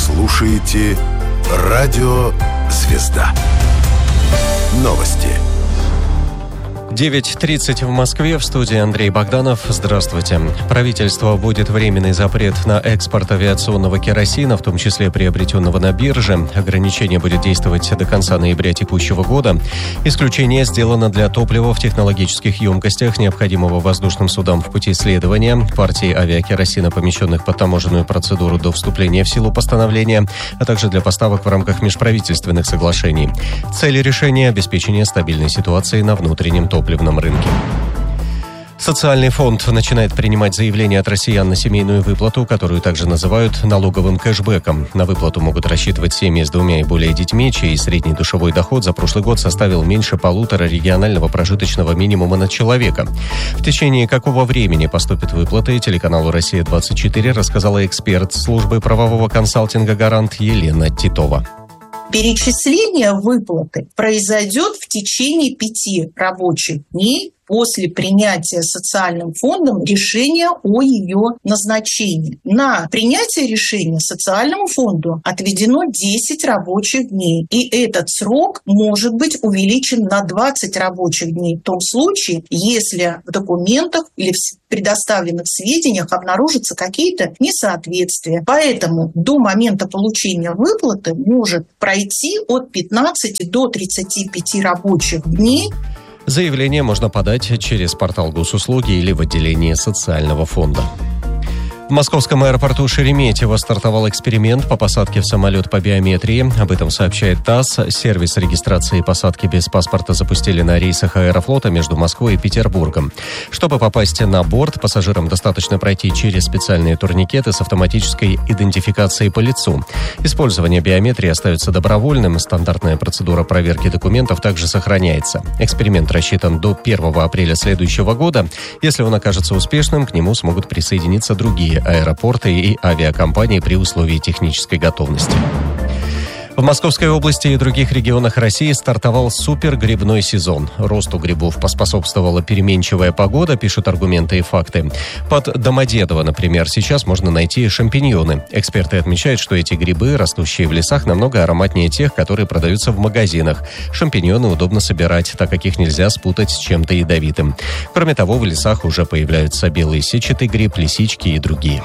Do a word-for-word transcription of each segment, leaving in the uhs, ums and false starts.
слушаете Радио «Звезда». Новости. девять тридцать в Москве, в студии Андрей Богданов. Здравствуйте. Правительство вводит временный запрет на экспорт авиационного керосина, в том числе приобретенного на бирже. Ограничение будет действовать до конца ноября текущего года. Исключение сделано для топлива в технологических емкостях, необходимого воздушным судам в пути следования, партий авиакеросина, помещенных под таможенную процедуру до вступления в силу постановления, а также для поставок в рамках межправительственных соглашений. Цель решения – обеспечение стабильной ситуации на внутреннем топливе. топливном рынке. Социальный фонд начинает принимать заявления от россиян на семейную выплату, которую также называют налоговым кэшбэком. На выплату могут рассчитывать семьи с двумя и более детьми, чей средний душевой доход за прошлый год составил меньше полутора регионального прожиточного минимума на человека. В течение какого времени поступят выплаты, телеканалу «Россия-двадцать четыре» рассказала эксперт службы правового консалтинга «Гарант» Елена Титова. Перечисление выплаты произойдет в течение пяти рабочих дней после принятия социальным фондом решения о ее назначении. На принятие решения социальному фонду отведено десять рабочих дней. И этот срок может быть увеличен на двадцать рабочих дней в том случае, если в документах или в предоставленных сведениях обнаружатся какие-то несоответствия. Поэтому до момента получения выплаты может пройти от пятнадцати до тридцати пяти рабочих дней. Заявление можно подать через портал госуслуги или в отделении социального фонда. В московском аэропорту Шереметьево стартовал эксперимент по посадке в самолет по биометрии. Об этом сообщает ТАСС. Сервис регистрации и посадки без паспорта запустили на рейсах Аэрофлота между Москвой и Петербургом. Чтобы попасть на борт, пассажирам достаточно пройти через специальные турникеты с автоматической идентификацией по лицу. Использование биометрии остается добровольным. Стандартная процедура проверки документов также сохраняется. Эксперимент рассчитан до первого апреля следующего года. Если он окажется успешным, к нему смогут присоединиться другие аэропорты и авиакомпании при условии технической готовности. В Московской области и других регионах России стартовал супергрибной сезон. Росту грибов поспособствовала переменчивая погода, пишут «Аргументы и факты». Под Домодедово, например, сейчас можно найти шампиньоны. Эксперты отмечают, что эти грибы, растущие в лесах, намного ароматнее тех, которые продаются в магазинах. Шампиньоны удобно собирать, так как их нельзя спутать с чем-то ядовитым. Кроме того, в лесах уже появляются белый сетчатый гриб, лисички и другие.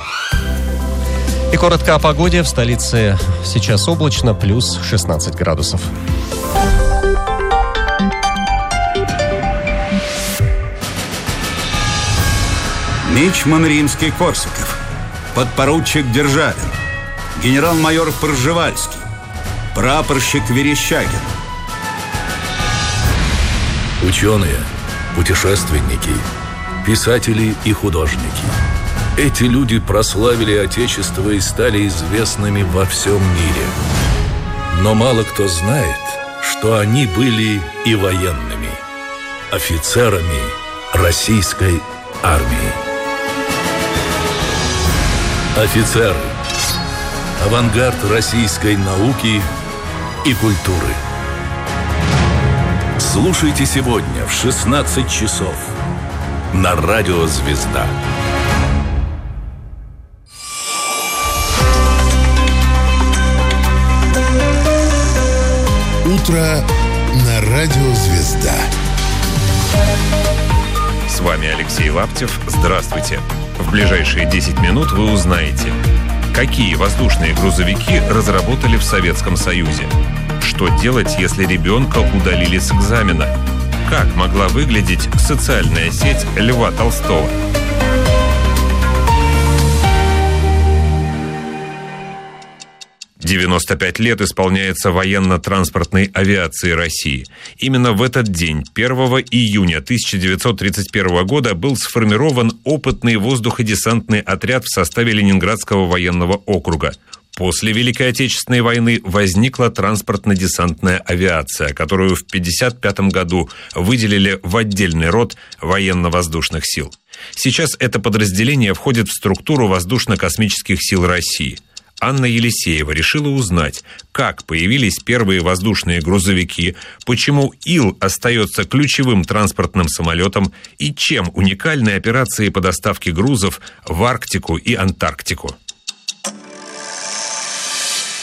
И коротко о погоде. В столице сейчас облачно, плюс шестнадцать градусов. Мичман Римский-Корсаков, подпоручик Державин, генерал-майор Пржевальский, прапорщик Верещагин. Ученые, путешественники, писатели и художники. Эти люди прославили Отечество и стали известными во всем мире. Но мало кто знает, что они были и военными, офицерами российской армии. Офицеры – авангард российской науки и культуры. Слушайте сегодня в шестнадцать часов на Радио «Звезда». Утро на Радио «Звезда». С вами Алексей Лаптев. Здравствуйте. В ближайшие десять минут вы узнаете, какие воздушные грузовики разработали в Советском Союзе, что делать, если ребенка удалили с экзамена, как могла выглядеть социальная сеть Льва Толстого. девяносто пять лет исполняется военно-транспортной авиации России. Именно в этот день, первого июня тысяча девятьсот тридцать первого года, был сформирован опытный воздуходесантный отряд в составе Ленинградского военного округа. После Великой Отечественной войны возникла транспортно-десантная авиация, которую в пятьдесят пятом году выделили в отдельный род военно-воздушных сил. Сейчас это подразделение входит в структуру воздушно-космических сил России. Анна Елисеева решила узнать, как появились первые воздушные грузовики, почему Ил остается ключевым транспортным самолетом и чем уникальны операции по доставке грузов в Арктику и Антарктику.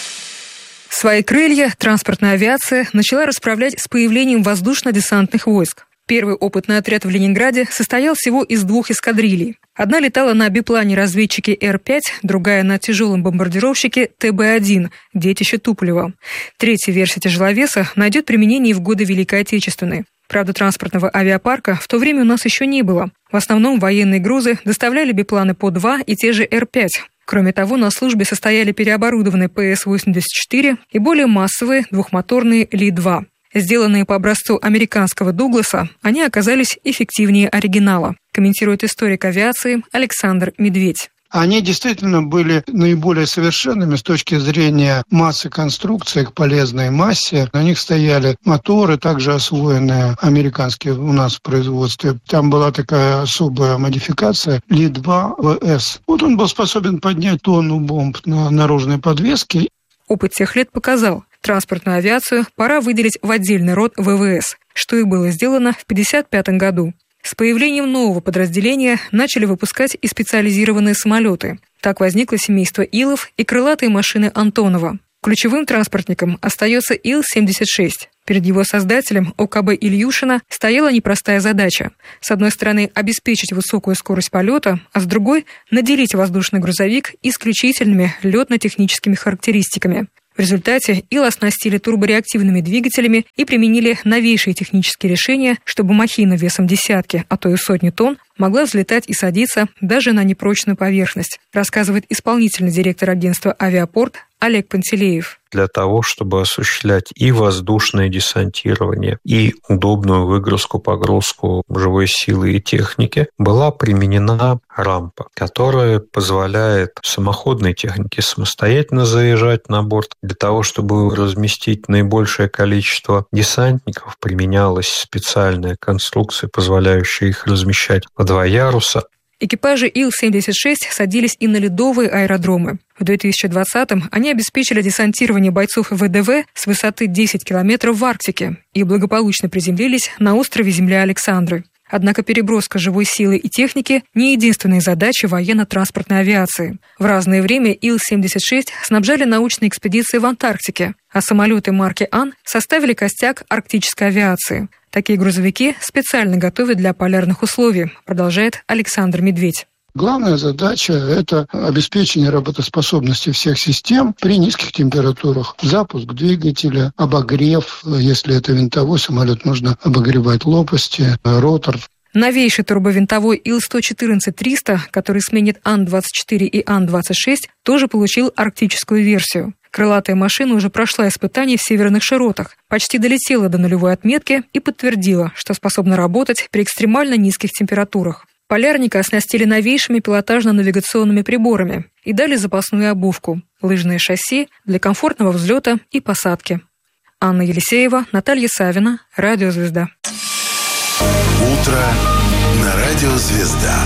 Свои крылья транспортная авиация начала расправлять с появлением воздушно-десантных войск. Первый опытный отряд в Ленинграде состоял всего из двух эскадрилей. Одна летала на биплане-разведчике Эр пять, другая на тяжелом бомбардировщике Тэ Бэ один, детище Туполева. Третья версия тяжеловеса найдет применение в годы Великой Отечественной. Правда, транспортного авиапарка в то время у нас еще не было. В основном военные грузы доставляли бипланы По два и те же Эр пять. Кроме того, на службе состояли переоборудованные Пэ Эс восемьдесят четыре и более массовые двухмоторные Ли два. Сделанные по образцу американского Дугласа, они оказались эффективнее оригинала, комментирует историк авиации Александр Медведь. Они действительно были наиболее совершенными с точки зрения массы конструкции, к полезной массе. На них стояли моторы, также освоенные американские у нас в производстве. Там была такая особая модификация Ли два В С. Вот он был способен поднять тонну бомб на наружной подвеске. Опыт тех лет показал, транспортную авиацию пора выделить в отдельный род вэ вэ эс, что и было сделано в пятьдесят пятом году. С появлением нового подразделения начали выпускать и специализированные самолеты. Так возникло семейство Илов и крылатые машины Антонова. Ключевым транспортником остается Ил семьдесят шесть. Перед его создателем О Ка Бэ Ильюшина стояла непростая задача. С одной стороны, обеспечить высокую скорость полета, а с другой – наделить воздушный грузовик исключительными летно-техническими характеристиками. В результате Ил оснастили турбореактивными двигателями и применили новейшие технические решения, чтобы махина весом десятки, а то и сотни тонн могла взлетать и садиться даже на непрочную поверхность, рассказывает исполнительный директор агентства «Авиапорт» Олег Пантелеев. Для того, чтобы осуществлять и воздушное десантирование, и удобную выгрузку-погрузку живой силы и техники, была применена рампа, которая позволяет самоходной технике самостоятельно заезжать на борт. Для того, чтобы разместить наибольшее количество десантников, применялась специальная конструкция, позволяющая их размещать по два яруса. Экипажи Ил семьдесят шесть садились и на ледовые аэродромы. В две тысячи двадцатом они обеспечили десантирование бойцов вэ дэ вэ с высоты десять километров в Арктике и благополучно приземлились на острове Земля Александры. Однако переброска живой силы и техники не единственная задача военно-транспортной авиации. В разное время Ил семьдесят шесть снабжали научные экспедиции в Антарктике, а самолеты марки Ан составили костяк арктической авиации. Такие грузовики специально готовят для полярных условий, продолжает Александр Медведь. Главная задача – это обеспечение работоспособности всех систем при низких температурах. Запуск двигателя, обогрев, если это винтовой самолет, нужно обогревать лопасти, ротор. Новейший турбовинтовой Ил сто четырнадцать триста, который сменит Ан двадцать четыре и Ан двадцать шесть, тоже получил арктическую версию. Крылатая машина уже прошла испытания в северных широтах, почти долетела до нулевой отметки и подтвердила, что способна работать при экстремально низких температурах. Полярника оснастили новейшими пилотажно-навигационными приборами и дали запасную обувку, лыжное шасси для комфортного взлета и посадки. Анна Елисеева, Наталья Савина, Радио Звезда. Утро на Радио Звезда.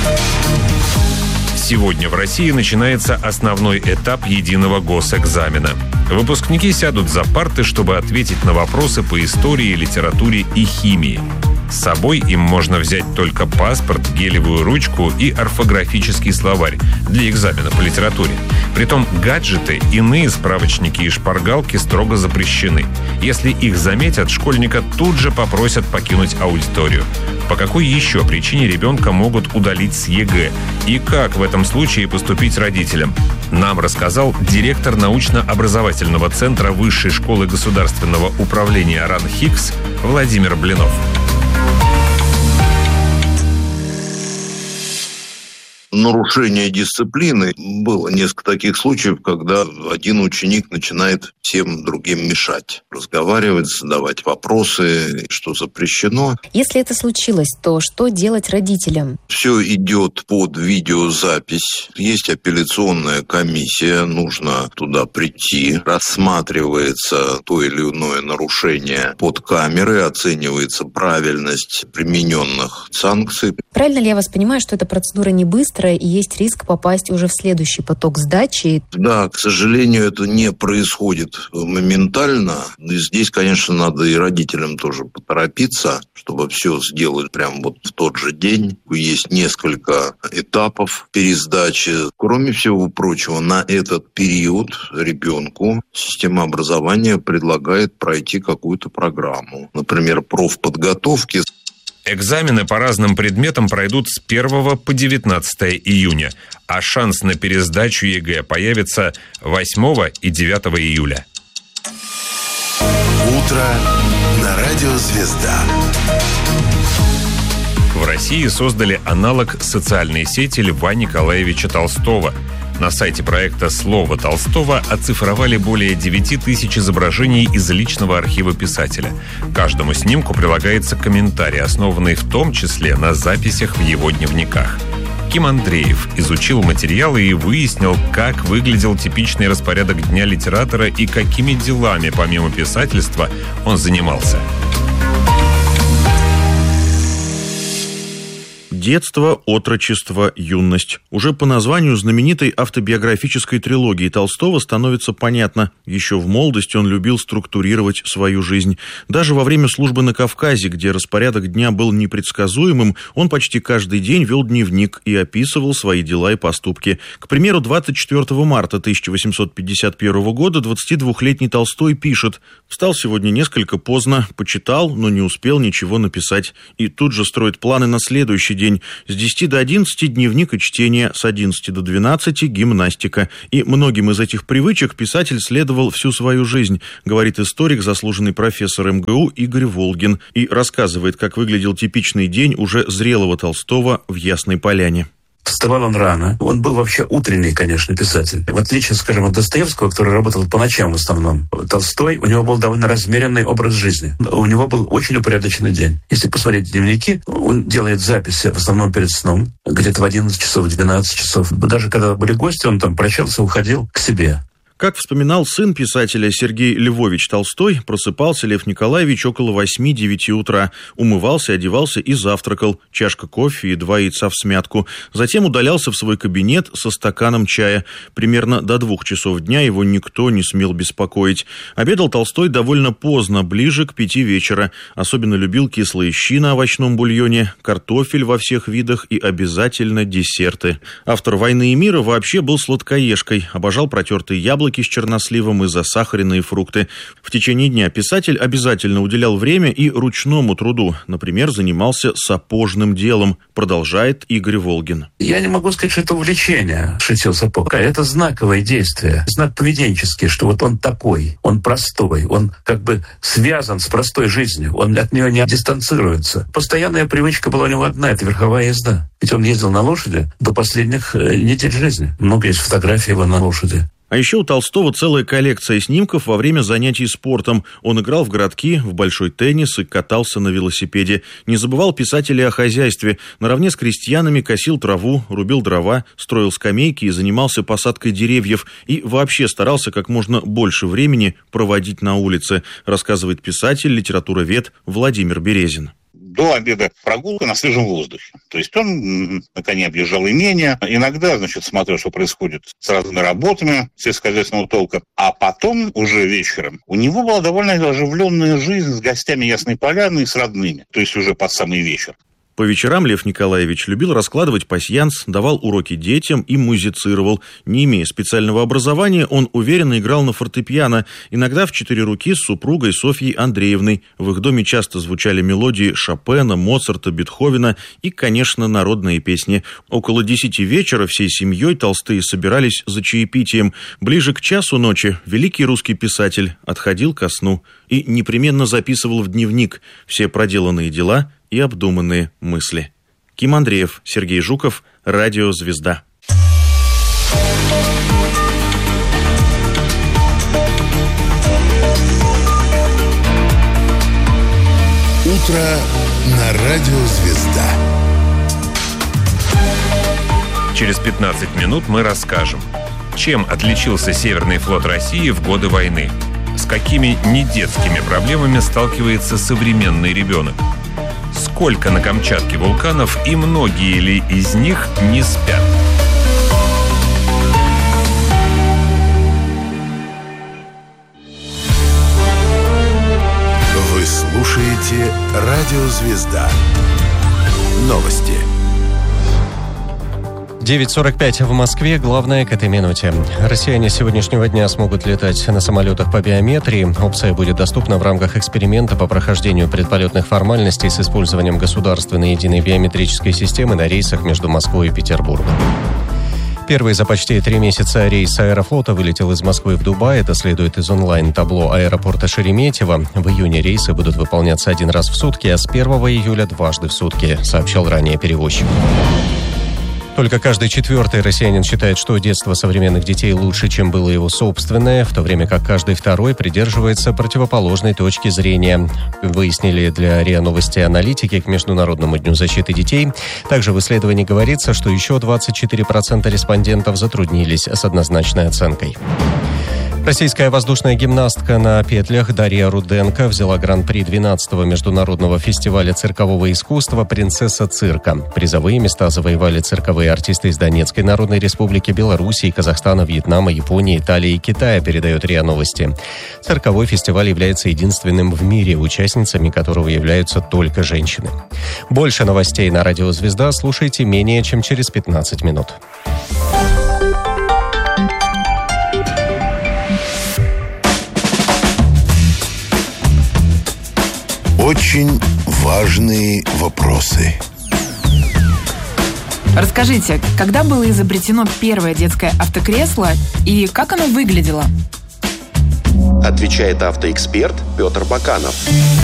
Сегодня в России начинается основной этап единого госэкзамена. Выпускники сядут за парты, чтобы ответить на вопросы по истории, литературе и химии. С собой им можно взять только паспорт, гелевую ручку и орфографический словарь для экзамена по литературе. Притом гаджеты, иные справочники и шпаргалки строго запрещены. Если их заметят, школьника тут же попросят покинуть аудиторию. По какой еще причине ребенка могут удалить с Е Гэ? И как в этом случае поступить родителям? Нам рассказал директор научно-образовательного центра Высшей школы государственного управления РАН-ХИКС Владимир Блинов. Нарушение дисциплины. Было несколько таких случаев, когда один ученик начинает всем другим мешать, разговаривать, задавать вопросы, что запрещено. Если это случилось, то что делать родителям? Все идет под видеозапись. Есть апелляционная комиссия, нужно туда прийти. Рассматривается то или иное нарушение под камерой, оценивается правильность примененных санкций. Правильно ли я вас понимаю, что эта процедура не быстрая и есть риск попасть уже в следующий поток сдачи? Да, к сожалению, это не происходит моментально. И здесь, конечно, надо и родителям тоже поторопиться, чтобы все сделать прямо вот в тот же день. Есть несколько этапов пересдачи. Кроме всего прочего, на этот период ребенку система образования предлагает пройти какую-то программу. Например, профподготовки. Экзамены по разным предметам пройдут с первого по девятнадцатое июня, а шанс на пересдачу ЕГЭ появится восьмого и девятого июля. Утро на радио «Звезда». В России создали аналог социальной сети Льва Николаевича Толстого. На сайте проекта «Слово Толстого» оцифровали более девяти тысяч изображений из личного архива писателя. К каждому снимку прилагается комментарий, основанный в том числе на записях в его дневниках. Ким Андреев изучил материалы и выяснил, как выглядел типичный распорядок дня литератора и какими делами, помимо писательства, он занимался. Детство, отрочество, юность. Уже по названию знаменитой автобиографической трилогии Толстого становится понятно. Еще в молодости он любил структурировать свою жизнь. Даже во время службы на Кавказе, где распорядок дня был непредсказуемым, он почти каждый день вел дневник и описывал свои дела и поступки. К примеру, двадцать четвёртого марта тысяча восемьсот пятьдесят первого года двадцатидвухлетний Толстой пишет: «Встал сегодня несколько поздно, почитал, но не успел ничего написать». И тут же строит планы на следующий день. С десяти до одиннадцати дневник и чтение, с одиннадцати до двенадцати гимнастика. И многим из этих привычек писатель следовал всю свою жизнь, говорит историк, заслуженный профессор эм гэ у Игорь Волгин, и рассказывает, как выглядел типичный день уже зрелого Толстого в Ясной Поляне. Вставал он рано. Он был вообще утренний, конечно, писатель. В отличие, скажем, от Достоевского, который работал по ночам в основном, Толстой, у него был довольно размеренный образ жизни. У него был очень упорядоченный день. Если посмотреть дневники, он делает записи в основном перед сном, где-то в одиннадцать часов, в двенадцать часов. Даже когда были гости, он там прощался, уходил к себе. Как вспоминал сын писателя Сергей Львович Толстой, просыпался Лев Николаевич около восьми-девяти утра, умывался, одевался и завтракал, чашка кофе и два яйца в смятку. Затем удалялся в свой кабинет со стаканом чая. Примерно до двух часов дня его никто не смел беспокоить. Обедал Толстой довольно поздно, ближе к пяти вечера. Особенно любил кислые щи на овощном бульоне, картофель во всех видах и обязательно десерты. Автор «Войны и мира» вообще был сладкоежкой, обожал протертые яблоки с черносливом и засахаренные фрукты. В течение дня писатель обязательно уделял время и ручному труду. Например, занимался сапожным делом, продолжает Игорь Волгин. Я не могу сказать, что это увлечение, шитье сапог. Это знаковое действие, знак поведенческий, что вот он такой, он простой, он как бы связан с простой жизнью, он от нее не дистанцируется. Постоянная привычка была у него одна, это верховая езда. Ведь он ездил на лошади до последних недель жизни. Много есть фотографий его на лошади. А еще у Толстого целая коллекция снимков во время занятий спортом. Он играл в городки, в большой теннис и катался на велосипеде. Не забывал писатель и о хозяйстве. Наравне с крестьянами косил траву, рубил дрова, строил скамейки и занимался посадкой деревьев. И вообще старался как можно больше времени проводить на улице, рассказывает писатель, литературовед Владимир Березин. До обеда прогулка на свежем воздухе. То есть он на коне объезжал имение, иногда, значит, смотрел, что происходит с разными работами сельскохозяйственного толка, а потом уже вечером у него была довольно оживленная жизнь с гостями Ясной Поляны и с родными, то есть уже под самый вечер. По вечерам Лев Николаевич любил раскладывать пасьянс, давал уроки детям и музицировал. Не имея специального образования, он уверенно играл на фортепиано, иногда в четыре руки с супругой Софьей Андреевной. В их доме часто звучали мелодии Шопена, Моцарта, Бетховена и, конечно, народные песни. Около десяти вечера всей семьей Толстые собирались за чаепитием. Ближе к часу ночи великий русский писатель отходил ко сну и непременно записывал в дневник все проделанные дела и обдуманные мысли. Ким Андреев, Сергей Жуков, Радио «Звезда». Утро на Радио «Звезда». Через пятнадцать минут мы расскажем, чем отличился Северный флот России в годы войны, с какими недетскими проблемами сталкивается современный ребенок. сколько на Камчатке вулканов и многие ли из них не спят. Вы слушаете «Радио Звезда». Новости. девять сорок пять в Москве. Главное к этой минуте. Россияне с сегодняшнего дня смогут летать на самолетах по биометрии. Опция будет доступна в рамках эксперимента по прохождению предполетных формальностей с использованием государственной единой биометрической системы на рейсах между Москвой и Петербургом. Первый за почти три месяца рейс Аэрофлота вылетел из Москвы в Дубай. Это следует из онлайн-табло аэропорта Шереметьево. В июне рейсы будут выполняться один раз в сутки, а с первого июля дважды в сутки, сообщал ранее перевозчик. Только каждый четвертый россиянин считает, что детство современных детей лучше, чем было его собственное, в то время как каждый второй придерживается противоположной точки зрения. Выяснили для РИА Новости аналитики к Международному дню защиты детей. Также в исследовании говорится, что еще двадцать четыре процента респондентов затруднились с однозначной оценкой. Российская воздушная гимнастка на петлях Дарья Руденко взяла гран-при двенадцатого международного фестиваля циркового искусства «Принцесса цирка». Призовые места завоевали цирковые артисты из Донецкой Народной Республики, Белоруссии, Казахстана, Вьетнама, Японии, Италии и Китая, передает РИА Новости. Цирковой фестиваль является единственным в мире, участницами которого являются только женщины. Больше новостей на «Радио Звезда» слушайте менее чем через пятнадцать минут. Очень важные вопросы. Расскажите, когда было изобретено первое детское автокресло и как оно выглядело? Отвечает автоэксперт Петр Баканов.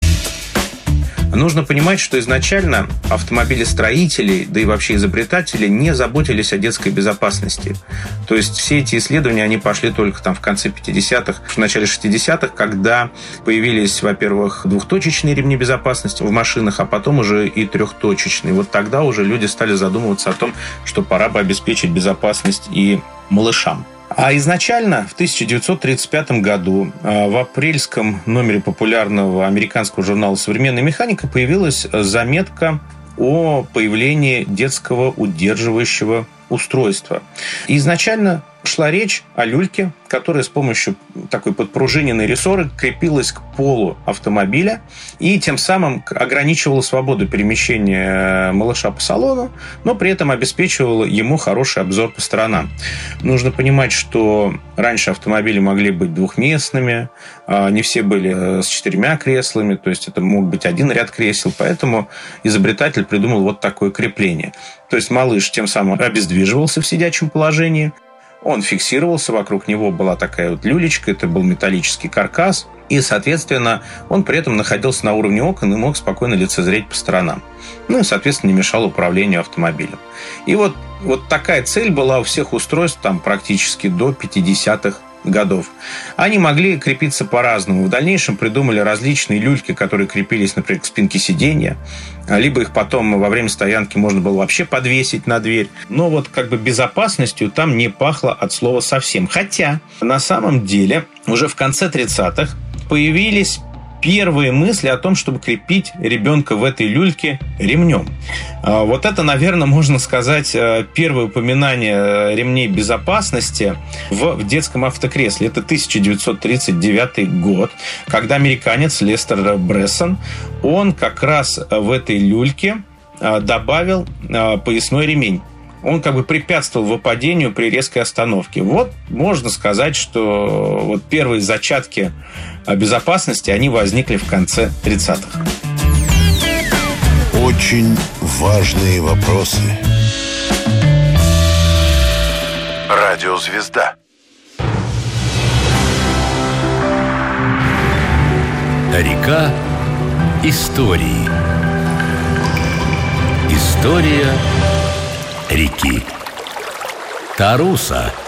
Нужно понимать, что изначально автомобилестроители, да и вообще изобретатели не заботились о детской безопасности. То есть все эти исследования, они пошли только там в конце пятидесятых, в начале шестидесятых, когда появились, во-первых, двухточечные ремни безопасности в машинах, а потом уже и трехточечные. Вот тогда уже люди стали задумываться о том, что пора бы обеспечить безопасность и малышам. А изначально в тысяча девятьсот тридцать пятом году в апрельском номере популярного американского журнала «Современная механика» появилась заметка о появлении детского удерживающего устройства. И изначально шла речь о люльке, которая с помощью такой подпружиненной рессоры крепилась к полу автомобиля и тем самым ограничивала свободу перемещения малыша по салону, но при этом обеспечивала ему хороший обзор по сторонам. Нужно понимать, что раньше автомобили могли быть двухместными, не все были с четырьмя креслами, то есть это мог быть один ряд кресел, поэтому изобретатель придумал вот такое крепление. То есть малыш тем самым обездвиживался в сидячем положении, он фиксировался, вокруг него была такая вот люлечка, это был металлический каркас, и, соответственно, он при этом находился на уровне окон и мог спокойно лицезреть по сторонам. Ну и, соответственно, не мешал управлению автомобилем. И вот, вот такая цель была у всех устройств там практически до пятидесятых годов. Они могли крепиться по-разному. В дальнейшем придумали различные люльки, которые крепились, например, к спинке сиденья, либо их потом во время стоянки можно было вообще подвесить на дверь. Но вот как бы безопасностью там не пахло от слова совсем. Хотя на самом деле уже в конце тридцатых появились первые мысли о том, чтобы крепить ребенка в этой люльке ремнем. Вот это, наверное, можно сказать, первое упоминание ремней безопасности в детском автокресле. Это тысяча девятьсот тридцать девятый год, когда американец Лестер Брессон, он как раз в этой люльке добавил поясной ремень. Он как бы препятствовал выпадению при резкой остановке. Вот можно сказать, что вот первые зачатки безопасности, они возникли в конце тридцатых. Очень важные вопросы. Радио Звезда. Река истории. История реки. Таруса.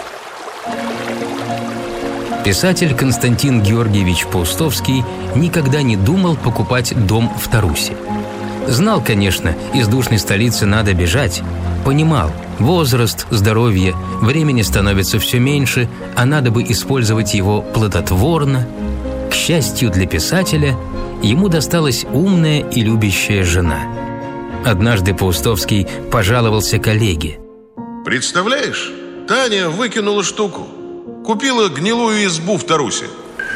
Писатель Константин Георгиевич Паустовский никогда не думал покупать дом в Тарусе. Знал, конечно, из душной столицы надо бежать. Понимал, возраст, здоровье, времени становится все меньше, а надо бы использовать его плодотворно. К счастью для писателя, ему досталась умная и любящая жена. Однажды Паустовский пожаловался коллеге. Представляешь, Таня выкинула штуку. Купила гнилую избу в Тарусе.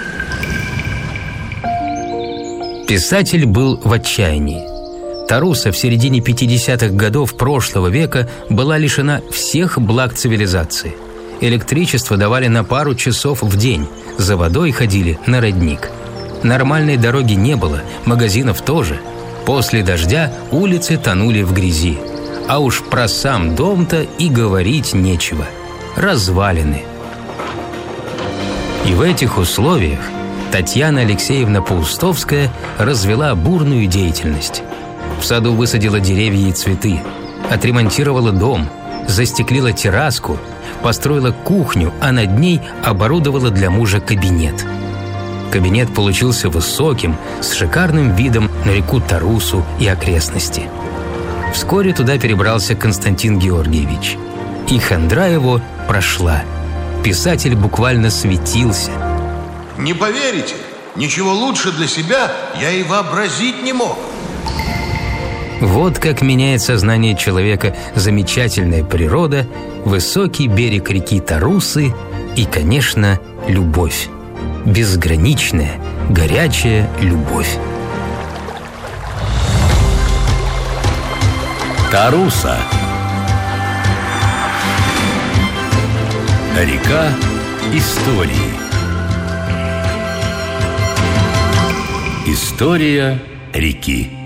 Писатель был в отчаянии. Таруса в середине пятидесятых годов прошлого века была лишена всех благ цивилизации. Электричество давали на пару часов в день, за водой ходили на родник. Нормальной дороги не было, магазинов тоже. После дождя улицы тонули в грязи. А уж про сам дом-то и говорить нечего. Развалины. И в этих условиях Татьяна Алексеевна Паустовская развела бурную деятельность. В саду высадила деревья и цветы, отремонтировала дом, застеклила терраску, построила кухню, а над ней оборудовала для мужа кабинет. Кабинет получился высоким, с шикарным видом на реку Тарусу и окрестности. Вскоре туда перебрался Константин Георгиевич. И хандра его прошла. Писатель буквально светился. Не поверите, ничего лучше для себя я и вообразить не мог. Вот как меняет сознание человека замечательная природа, высокий берег реки Тарусы и, конечно, любовь. Безграничная, горячая любовь. Таруса. Река истории. История реки.